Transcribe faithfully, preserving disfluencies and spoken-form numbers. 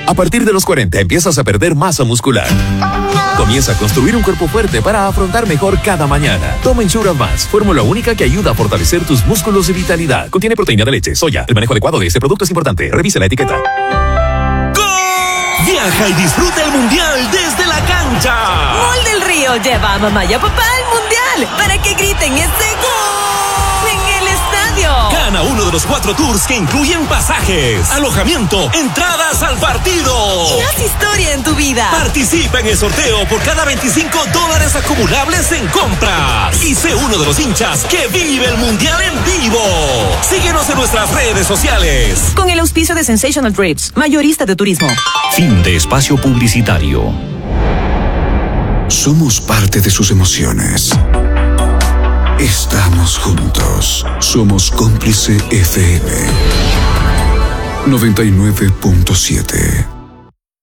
A partir de los cuarenta empiezas a perder masa muscular. Comienza a construir un cuerpo fuerte para afrontar mejor cada mañana. Toma Ensure Advance, fórmula única que ayuda a fortalecer tus músculos y vitalidad. Contiene proteína de leche, soya. El manejo adecuado de este producto es importante. Revise la etiqueta. Viaja y disfruta el Mundial desde la cancha. Mall del Río lleva a mamá y a papá al Mundial para que griten ese gol en el estadio. Gana uno de los cuatro tours que incluyen pasajes, alojamiento, entradas al partido. Y haz historia en tu vida. Participa en el sorteo por cada veinticinco dólares acumulables en compras. Y sé uno de los hinchas que vive el Mundial en vivo. Síguenos en nuestras redes sociales. Con el auspicio de Sensational Trips, mayorista de turismo. Fin de espacio publicitario. Somos parte de sus emociones. Estamos juntos. Somos Cómplice F M noventa y nueve punto siete.